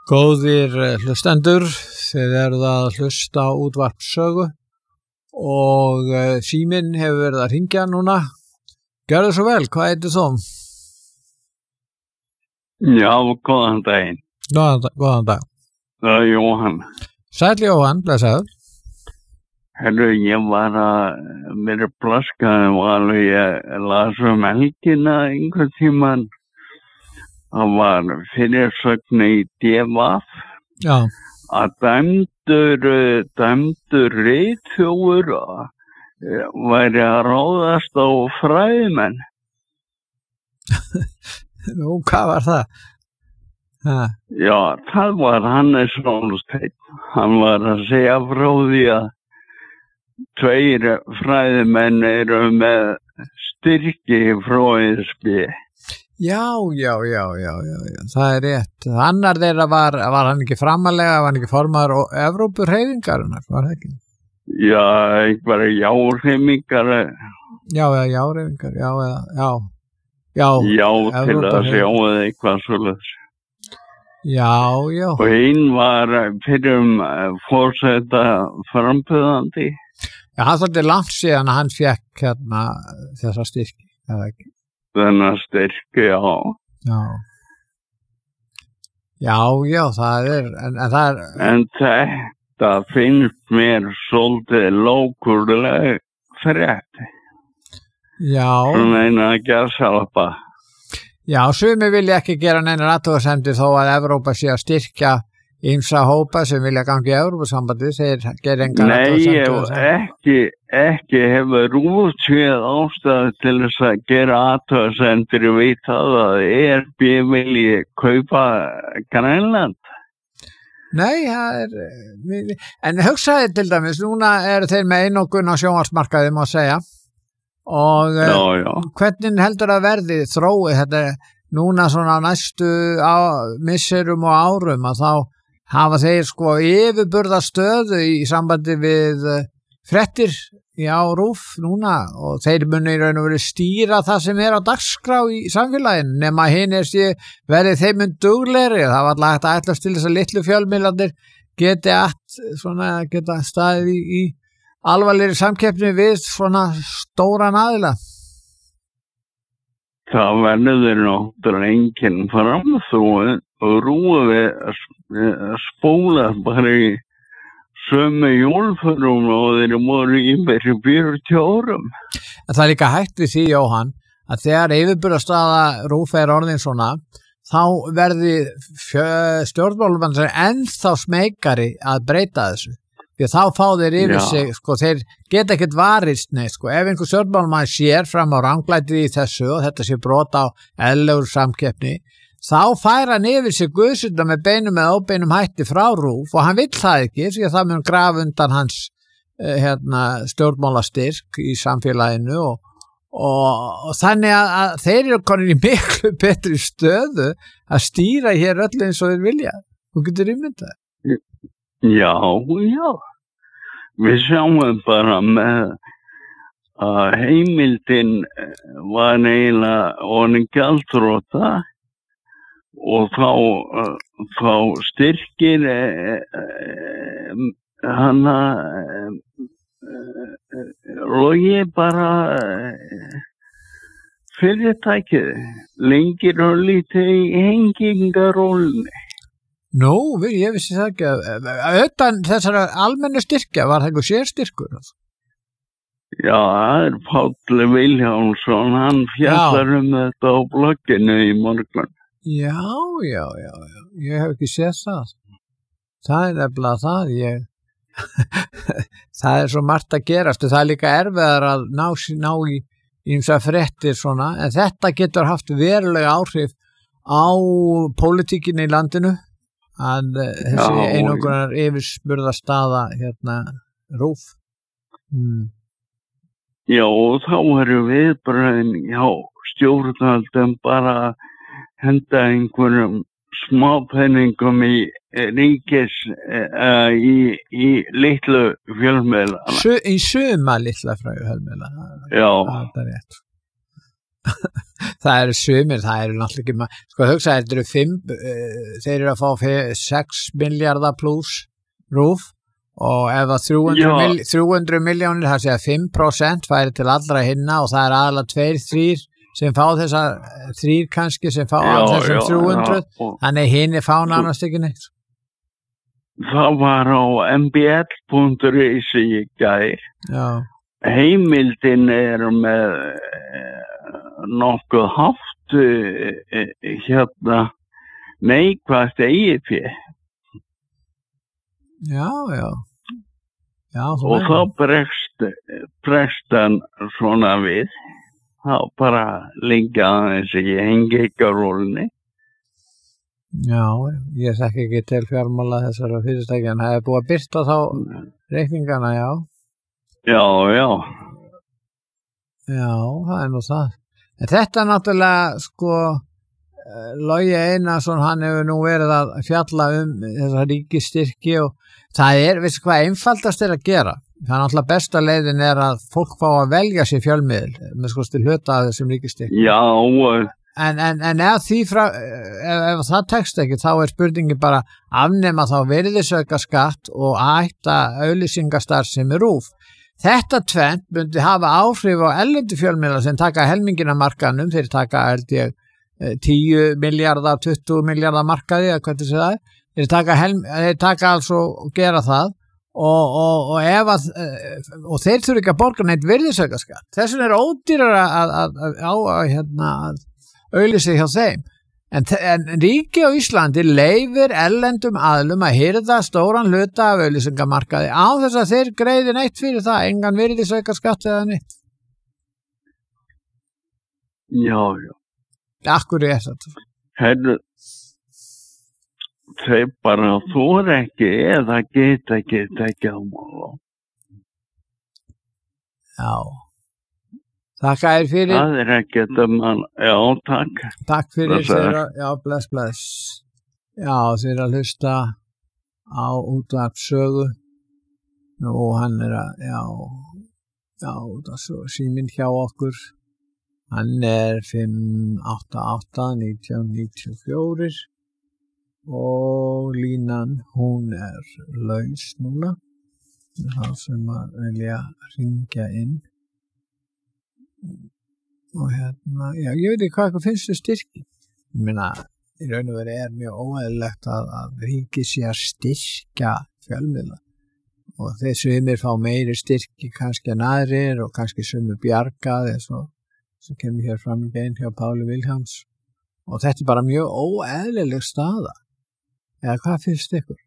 Góðir hlustendur, þið eruð að hlusta á útvarp sögu og síminn hefur verið að hringja núna. Gjörðu svo vel, hvað heitir þú? Já, góðan daginn. Góðan dag. Það er Jóhann. Sæll Jóhann, blessaður. Herru, ég var að mér plaskaði og alveg ég las helgina einhvern tímann. Það var fyrirsögn í DVF að dæmdur ritþjófur væri að ráðast á fræðimenn. Nú, hvað var það? Já, það var Hannes Rólsteinn. Hann var að segja frá því að 2 fræðimenn eru með styrki frá ESB. Já, það er rétt. Annar þeirra var hann ekki framalega, var hann ekki formaður Evrópuhreyfingarinnar, var það ekki? Já, einhverja jáhreyfingar. Jáhreyfingar, já. Já, til að sjá eða eitthvað svoleiðis. Já. Og einn var fyrir forseta frambjóðandi. Já, það er svolítið langt síðan að hann fékk þessa styrki, eða ekki? Þennan styrki, já. Já, það er, en það er... En þetta finnst mér svolítið lókurlega frétt. Já. Svona eina gæsalappa. Já, sumir vilja ekki gera neinar athugasemdir þó að Evrópa sé að styrkja ýmsa hópa sem vilja gangi í Evrópusambandið, þeir gera engar athugasemdir. Nei, ekki hefur útséð ástæðu til þess að gera athugasemdir við það að ESB vilji kaupa Grænland. Nei, það er... En hugsaði til dæmis, núna eru þeir með einokun á sjónvarpsmarkaði, má segja. Og hvernig heldur að verði þrói þetta núna svona næstu misserum og árum að þá hafa þeir yfirburða stöðu í sambandi við fréttir á RÚV núna og þeir muni í raun og veru stýra það sem er á dagskrá í samfélaginu nema hinn verið þeim mun duglegri. Það var alltaf hægt að ætlast til þess að litlu fjölmiðlarnir geta staðið í alvarlegri samkeppni við svona stóran aðila. Það verður náttúrulega enginn framþróun og RÚV spóla bara í sömu hjólförum og þeir voru í fyrir 40 árum. En það er líka hægt við því, Jóhann, að þegar yfirburðastaða RÚV er orðin svona, þá verði stjórnmálamann ennþá smeykari að breyta þessu. Því að þá fá þeir yfir sig, þeir geta ekkert varist ef einhver stjórnmálamann sér fram á ranglætið í þessu og þetta sé brot á eðlilegur samkeppni, þá fær hann yfir sig guðsunda með beinum eða óbeinum hætti frá RÚV og hann vill það ekki, því að það mun grafa undan hans stjórnmálastyrk í samfélaginu og þannig að þeir eru konin í miklu betri stöðu að stýra hér öllu eins og þeir vilja. Þú getur ímyndað. Já. Við sjáum bara með að heimildin var eiginlega orðin gjaldþrota og þá styrkir hana logi bara fyrirtækið lengir og lítið í hengingarólni. Nú, ég vissi það ekki að utan þessara almennu styrkja var það einhver sérstyrkur? Já, það er Páll Vilhjálmsson, hann fjallar þetta á blogginu í morgun. Já, ég hef ekki séð það. Það er nefnilega það, það er svo margt að gerast og það er líka erfiðar að ná í ýmsa fréttir svona, en þetta getur haft verulega áhrif á pólitíkinni í landinu. Að þessi einokunar yfirburðastaða RÚV. Já, og þá eru viðbrögðin stjórnvöldum bara henda einhverjum smápenningum í ríkis í litlu fjölmiðla. Í suma litla fjölmiðla. Já. Það er rétt. Það eru sumir, það eru náttúrulega ekki sko hugsa, þetta eru 5 þeir eru að fá 6 miljardar pluss RÚV og ef það 300 miljónir, það segja 5% færi til allra hinna og það er aðalega 2-3 sem fá þessar 3 kannski sem fá af þessum 300 þannig hinn fá nánast ekki neitt. Það var á mbl.is í gær. Já. Heimildin með nokkuð hátt neikvægt eigið fé. Já. Og þá bregst hann svona við. Þá bara líka aðeins í hengeikarólni. Já, ég þekki ekki til fjármála þessara fyrirtækja en það búið að birta þá reikningana, já. Já, það nú það. En þetta náttúrulega, sko, Logi Einarsson, hann hefur nú verið að fjalla þessa ríkisstyrki og það veistu hvað einfaldast að gera. Það náttúrulega besta leiðin að fólk fá að velja sér fjölmiðil með sko til hluta af þessum ríkisstyrki. Já, En ef það tekst ekki, þá spurningin bara afnema þá virðisauka skatt og ætta auglýsingastarfsemi RÚV. Þetta tvennt myndi hafa áhrif á erlendu fjölmiðla sem taka helmingina markanum, þeir taka 10 miljardar, 20 miljardar markaði, eða hvernig sé það, þeir taka altså og gera það og ef og þeir þurfa ekki að borga neitt virðisauka skatt. Þess vegna ódýrara að auglýsa hjá þeim. En ríki á Íslandi leyfir erlendum aðlum að hirða stóran hluta af auglýsingamarkaði á þess að þeir greiði neitt fyrir það, engan virðisauka skatt eða neitt. Já. Akkur þetta? Herru, þeir bara þora ekki eða geta ekki á mála. Já. Þakka þér fyrir. Það ekkert já, takk. Takk fyrir þeirra, já, bless. Já, þeirra hlusta á útvarp Sögu. Nú, hann útvarp síminn hjá okkur. Hann 588-1994 og línan, hún laus núna. Það sem að vilja hringja inn. Og já, ég veit ekki hvað finnst þið styrki. Ég meina, í raun og veru mjög óeðlilegt að ríki sé að styrkja fjölmiðla og þeir sumir fá meiri styrki kannski en aðrir og kannski sumir bjargað eins og sem kemur hér fram í bein hjá Páli Vilhjálms og þetta bara mjög óeðlileg staða. Eða hvað finnst ykkur?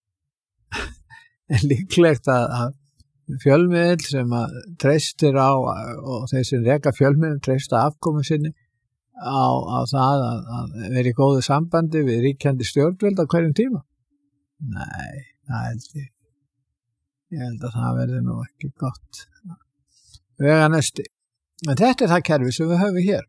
Líklegt að fjölmiðl sem að treystir á og þeir sem reka fjölmiðl treysta afkomu sinni á það að vera í góðu sambandi við ríkjandi stjórnvöld á hverjum tíma. Nei, það held ég held að það verði nú ekki gott veganesti. En þetta það kerfi sem við höfum hér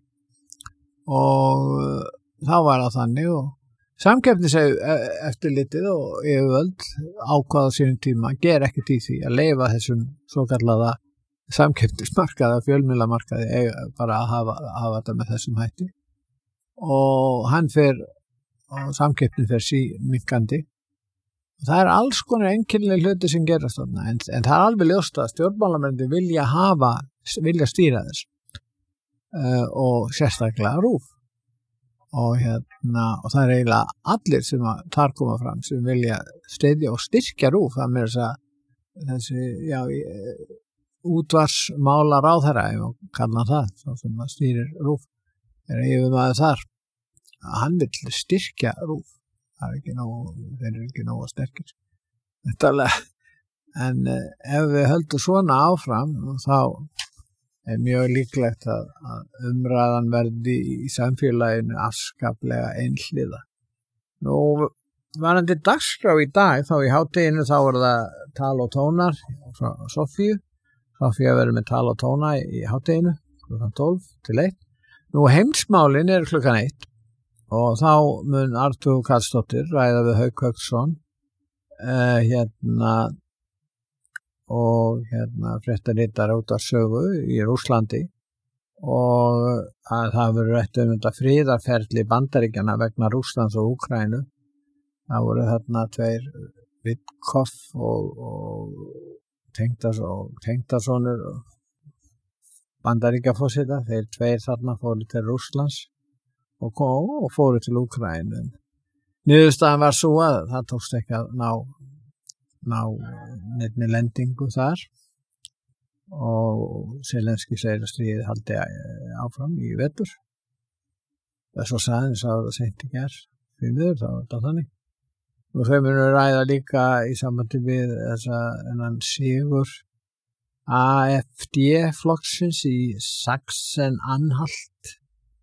og þá var það þannig og Samkeppniseftirlitið og yfirvöld ákvaða sínum tíma ger ekkert í því að leyfa þessum svokallaða samkeppnismarkaði, fjölmiðlamarkaði bara að hafa þetta með þessum hætti og hann og samkeppnin fer minnkandi. Það alls konar einkennileg hluti sem gerast þarna en það alveg ljóst að stjórnmálamennir vilja stýra þess og sérstaklega RÚV. Og það eiginlega allir sem þar koma fram sem vilja styðja og styrkja RÚV, það með þessi útvarsmála ráðherra, ef kalla það, svo sem að stýrir RÚV, yfirmaður þar, hann vill styrkja RÚV, þeir eru ekki nógu sterkir. En ef við höldum svona áfram, þá mjög líklegt að umræðan verði í samfélaginu afskaplega einhliða. Nú, varandi dagskrá í dag, þá í hádeginu þá það tal og tónar frá Sofíu. Sofía verður með tal og tóna í hádeginu, klukkan 12 til 1. Nú, heimsmálin klukkan 1 og þá mun Artur Karlsdóttir ræða við Hauk Hauksson og fréttaritara út af Sögu í Rússlandi og að það verður rætt þetta friðarferli Bandaríkjanna vegna Rússlands og Úkraínu. Það voru þarna tveir Witkoff og tengdasonur Bandaríkjaforseta, þeir tveir þarna fóru til Rússlands og fóru til Úkraínu. Niðurstaðan var svo að það tókst ekki að ná neinni lendingu þar og Zelenski segir að stríðið haldi áfram í vetur. Það svo sagði það seint í gær fyrir þá var þetta þannig. Og þau munu ræða líka í sambandi við þennan sigur AfD-flokksins í Sachsen-Anhalt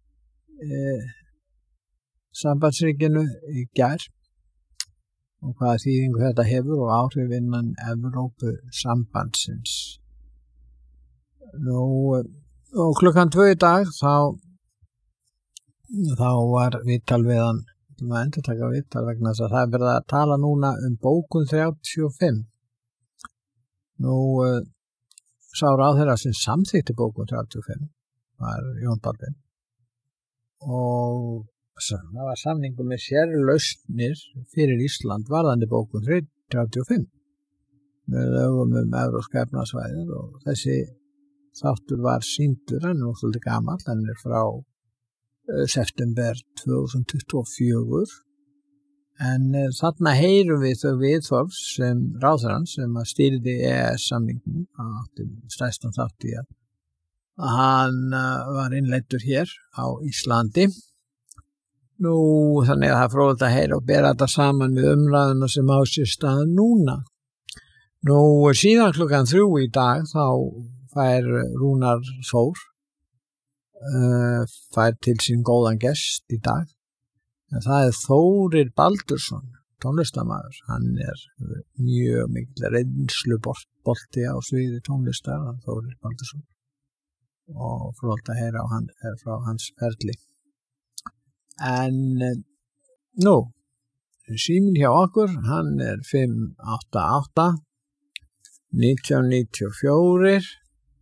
sambandsríkinu í gær og hvaða þýðingu þetta hefur og áhrif innan Evrópusambandsins. Og klukkan 2 í dag þá var viðtal við hann, endur taka viðtal vegna þess að það er verið að tala núna bókun 35. Sá ráðherra sem samþykkti bókun 35 var Jón Baldvin og það var samningur með sérlausnir fyrir Ísland varðandi bókun 35 með lögum Evrópska efnahagssvæðið og þessi þáttur var sýndur, hann er svolítið gamall, hann er frá september 2024 en þarna heyrum við þau viðhorf sem ráðherrann sem að stýrði EES-samningum átti stærstan þátt í að hann var innleiddur hér á Íslandi. Þannig að það er fróðilegt að heyra og bera þetta saman með umræðuna sem á sér stað núna. Síðan klukkan 3 í dag þá fær Rúnar Þór fær til sín góðan gest í dag. En það er Þórir Baldursson, tónlistarmaður. Hann er mjög mikil reynslubolti á sviði tónlistar, Þórir Baldursson. Og fróðilegt að heyra frá hans ferli. En síminn hjá okkur, hann er 588 1994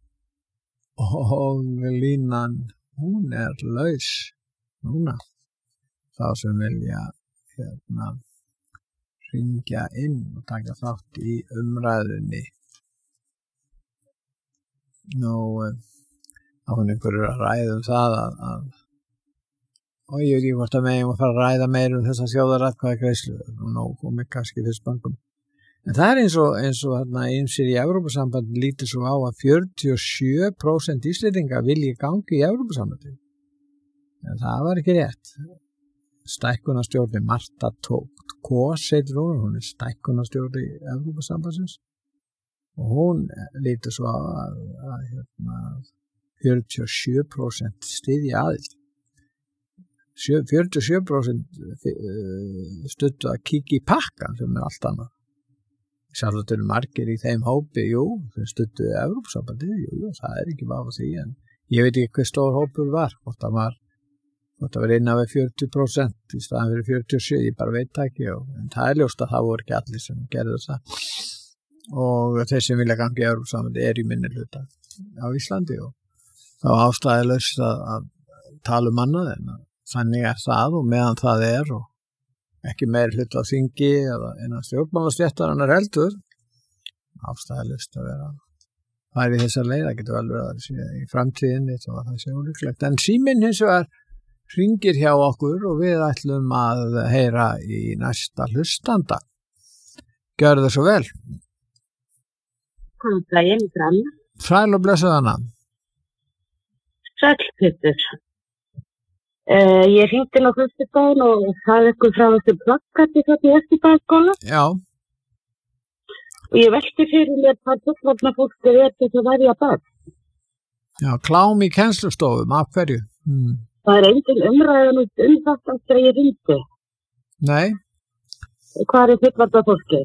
og línan, hún er laus núna. Þá sem vilja hringja inn og taka þátt í umræðunni. Þá einhverjur að ræða það að ég veit ekki hvort að megum að fara að ræða meir þessa þjóðaratkvæðagreiðslu og komið kannski fyrst bankum. En það er eins og ýmsir í Evrópusambandi lítur svo á að 47% Íslendinga vilji gangi í Evrópusambandi. En það var ekki rétt. Stækkunarstjórn Marta Kos heitir hún er stækkunarstjórn Evrópusambandsins og hún lítur svo á að 47% styðja aðild. 47% studdu að kíkja í pakkan sem er allt annað. Sjálfsagt eru margir í þeim hópi, sem studdu Evrópusambandi, það er ekki vafa því, en ég veit ekki hver stór hópur var, hvort það var innan við 40% í staðan fyrir 47%, ég bara veit það ekki, en það er ljóst að það voru ekki allir sem gerðu það. Og þeir sem vilja gangi í Evrópusambandi er í minnihluta á Íslandi og þá ástæðulaust að tala annað en þannig er það og meðan það er og ekki meir hlut á þingi eða innan stjórnmálastéttarinnar heldur ástæðulaust að vera færi þessar leið, það getur vel verið að í framtíðinni þá var það sé ólíklegt. En síminn hins vegar hringir hjá okkur og við ætlum að heyra í næsta hlustanda. Gjörðu það svo vel. Daginn fram. Sæl og blessuð hana. Sæl Pétur. Ég hringdi á föstudaginn og það eitthvað frá þessu plakkati þarna í Vesturbæjarskóla. Já. Og ég velti fyrir mér hvað fullorðna fólk er til að verja barn. Já, klám í kennslustofum, af hverju? Það er engin umræðan þetta þegar ég hringdi. Nei. Hvað er fullorðna fólkið?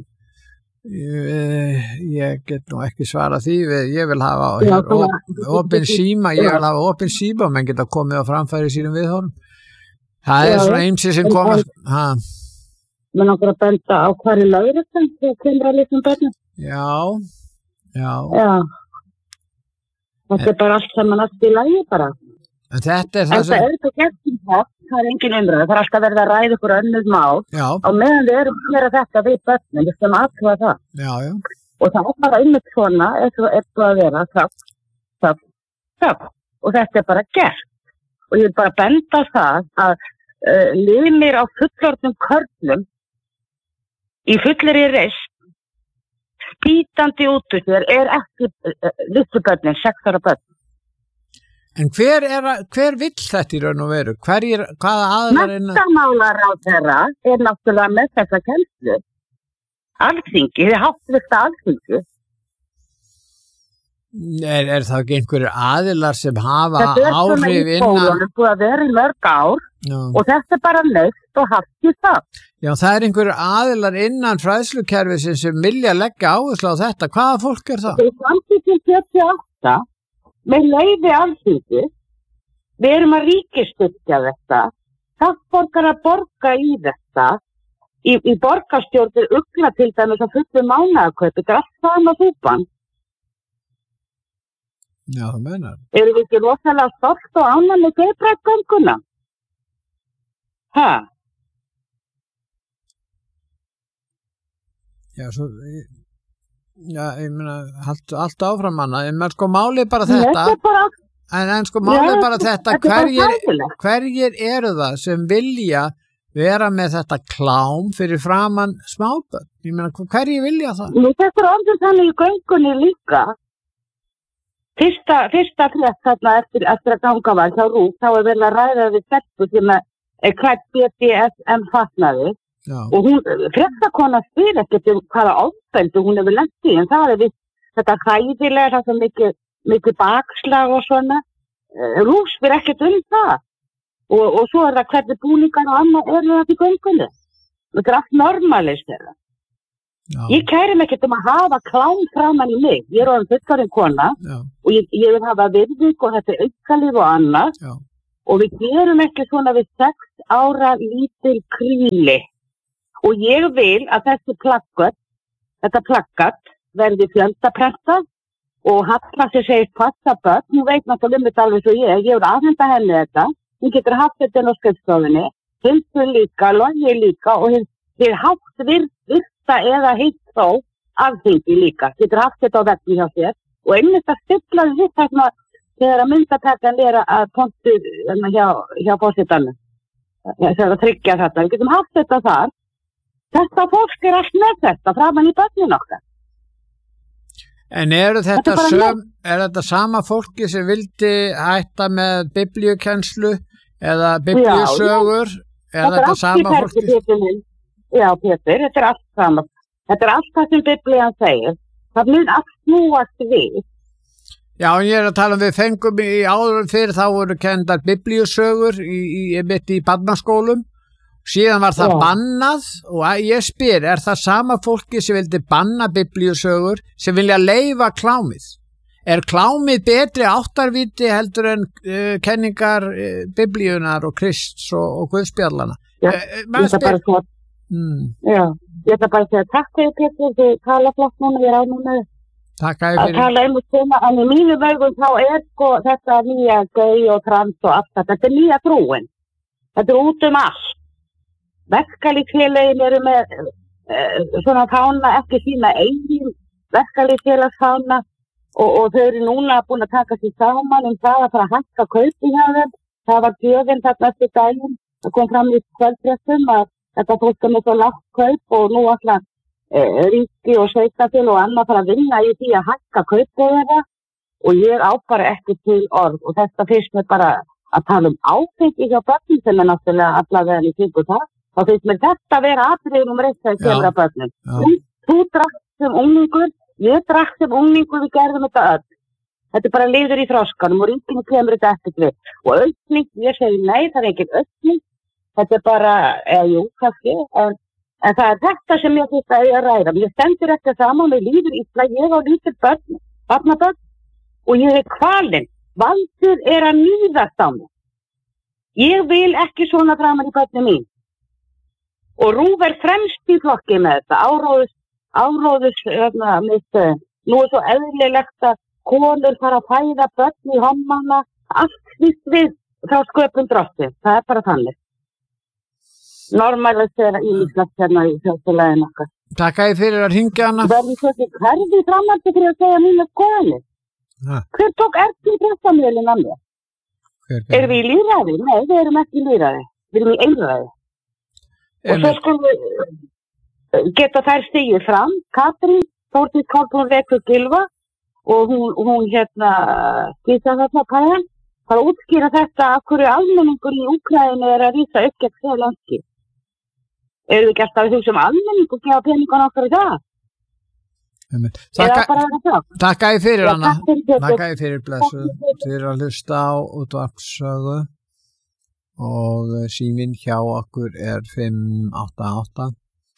Ég get nú ekki svara því, ég vil hafa opin síma, menn geta komið á framfæri sínum viðhorfum. Það er svona ýmsir sem koma. Menn okkur að benda á hvað er lögreglan þegar kemur að litum börnum. Já. Þetta bara allt saman allt í lagi bara. En þetta það sem... þetta gegn það engin umræða, það alltaf verið að ræða ykkur önnur mál á meðan við erum að gera þetta við börnin, við sem aðtúa það. Já. Og það bara einmitt svona, eitthvað að vera, og þetta bara gert. Og ég vil bara benda það að limir á fullorðnum körlum í fullir reist spýtandi út úr þér ekki litlu börnin, 6 ára börn. En hver vill þetta í raun og veru? Hvaða aðrar Menntamálaráðherra náttúrulega með þessa kennslu. Alþingi, þið háttvirta Alþingi. Er það ekki einhverjir aðilar sem hafa áhrif innan? Þetta í skólanum búið að vera í mörg ár og þetta bara neitt og haft í það. Já, það einhverjir aðilar innan fræðslukerfisins sem vilja leggja áherslu á þetta. Hvaða fólk það? Þetta samtíð 78 með leyfi Alþingi, við erum að ríkisstyrkja þetta, skattborgar að borga í þetta, í borgarstjórnir ugla til dæmis að fullu mánaðarkaupi, þetta allt sama súpan. Já, það menar. Erum við ekki rosalega stolt og ánægð með Geirbræðsgönguna? Já, svo... Já, ég meina, allt áfram manna, en sko málið bara þetta, en sko málið bara þetta, hverjir eru það sem vilja vera með þetta klám fyrir framan smábörn? Ég meina, hverjir vilja það? Þetta orðið þannig í göngunni líka. Fyrsta frétt þarna eftir að ganga var hjá RÚV, þá verið að ræða við stelpu sem klætt BDSM fatnaði. Já. Og hún, fréttakona spyr ekkert hvaða ofbeldi hún hefur lent í, en það við þetta hræðilega, það sem mikið bakslag og svona. RÚV spyr ekkert það. Og svo það hvernig búningar og annað það í göngunni. Þetta allt normalist þeirra. Ég kæri mig ekkert að hafa klám framan í mig. Ég orðin fullorðin kona og ég vil hafa virðing og þetta aukalíf og annað. Og við gerum ekki svona við 6 ára lítil kríli. Og ég vil að þetta plakkat verði fjöldaprenta og Halla sem segir passa börn, hún veit náttúrulega þetta alveg svo ég vil afhenda henni þetta, hún getur haft þetta inn á skrifstofunni, Hildur líka, Logi líka og þið haft virta eða heitt þó Alþingi líka, getur haft þetta á vegni hjá þér og einmitt að stilla við þarna þegar að myndatakkan að pontu hjá fórsetanum, þegar að tryggja þetta, við getum haft þetta þar. Þetta fólk allt með þetta framan í börnin okkar. En er þetta sama fólki sem vildi hætta með biblíukennslu eða biblíusögur? Þetta er sama fólki? Já, Pétur, þetta allt sama. Þetta allt það sem biblían segir. Það mun allt snúast við. Já, ég að tala við fengum í áður fyrir þá voru kendar biblíusögur í barnaskólum. Síðan var það bannað og ég spyr, það sama fólki sem vildi banna biblíusögur sem vilja leyfa klámið? Klámið betri áttarvíti heldur en kenningar biblíunar og Krists og Guðspjallana? Ég ætla bara að segja takk fyrir Pétur, þið tala flott núna, ég ráð núna Takk fyrir. Að tala svona, en í mínu vegum þá sko þetta nýja gay og trans og allt þetta nýja trúin. Þetta út allt. Verkalýðsfélögin eru með svona fána, ekki sína eigin verkalýðsfélagsfána og þau eru núna búin að taka sér saman það að fara að hækka kaupi hjá þeim. Það var gjöfin þarna eftir daginn. Það kom fram í kvöldfréttum að þetta fólk með svo lágt kaup og nú alltaf ríki og sveitafélag og annað fara að vinna í því að hækka kaupið þeirra og ég á bara ekki til orð og þetta fyrst með bara að tala áfengi hjá börnum sem náttúrulega allavega í kringu það. Og finnst mér þetta að vera atriðum reist að kemur að börnum. Þú drakk sem unglingur, ég drakk sem unglingur, við gerðum þetta öll. Þetta bara liður í þroskanum og ríkinu kemur þetta ekkert við. Og aukning, ég segi nei, það ekkert aukning. Þetta bara, jú, kannski. En það þetta sem ég finnst að ég ræða. Ég stendur ekki saman með líður illa, ég á lítur börn, barnabörn. Og ég kvalinn. Valdur að níðast á mig. Ég vil ekki svona framan í börnum mín. Og RÚV fremst í flokki með þetta, áróðus nú svo eðlilegt konur fara að fæða börn í hommana, allt snýst við þá sköpum drottið, það bara þannig. Normálist í Ísland hérna í þjóðfélaginu okkar. Takk að ég fyrir að hringja hana. Verði svo ekki hverfi framhaldi fyrir að segja mínu skoðanir. Hver tók ertu í prestamjölinn að mér? Erum við í lýðræði? Nei, við erum ekki í lýðræði. Við erum í einræði. Og svo skulum við geta þær stigið fram. Katrín, Þórdís Kolbrún Rekur Gylfa og hún skýta þarna pæðan. Það að útskýra þetta af hverju almenningur í Úkraínu að rísa upp gegn Zelenskí. Eru við ekki alltaf að hugsa almenningur gefa peningan okkar í dag? Takk að ég fyrir hana. Takk að ég fyrir blessu. Þið eru að hlusta á útvarpssögu og síminn hjá okkur er 588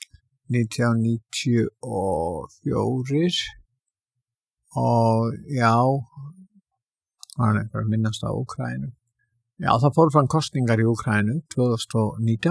1994 og já, það er einhver að minnast á Úkraínu. Já, það fór fram kosningar í Úkraínu 2019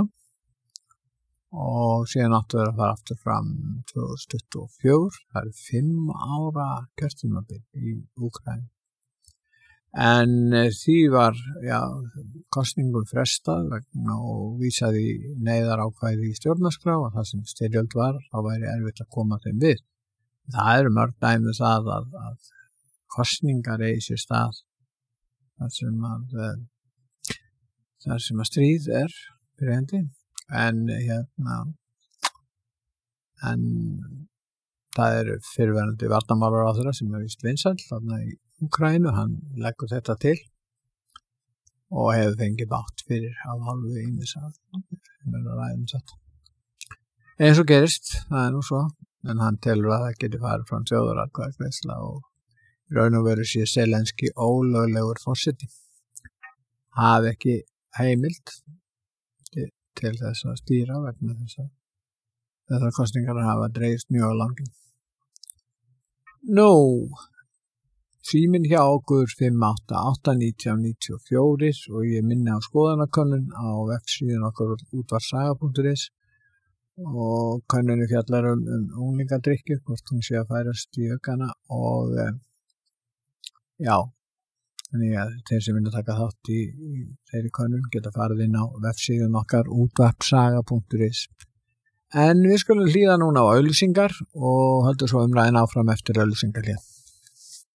og síðan áttu að fara aftur fram 2024. Það er 5 ára kjörtímabil í Úkraínu. En því var kosningum frestað vegna og vísaði neyðarákvæði í stjórnarskrá og það sem styrjöld var, þá væri erfitt að koma þeim við. Það eru mörg dæmi það að kosningar eigi sér stað þar sem að stríð er fyrir hendi. En það er fyrirverandi varnarmálaráðherra sem er víst vinsæll þarna í Úkraínu, hann leggur þetta til og hefur fengið bátt fyrir af hálfu ýmissa sem er að ræða þetta. Eins og gerist, það er nú svo, en hann telur að það geti farið frá þjóðaratkvæðagreiðsla og raun og veru sé Zelenskí ólöglegur forseti. Hafi ekki heimild til þess að stýra vegna þessar kosningar hafa dreifst mjög langinn. Nú, síminn hjá okkur 5881994 og ég minni á skoðanakönnun á vefsíðun okkur útvarpssaga.is og könnunni fjallar unglingadrykkju, hvort hún sé að færast í aukana og þannig að þeir sem vilja taka þátt í þeirri könnun geta farið inn á vefsíðun okkar útvarpssaga.is. En við skulum hlýða núna á auglýsingar og höldum svo umræðina áfram eftir auglýsingarhlið.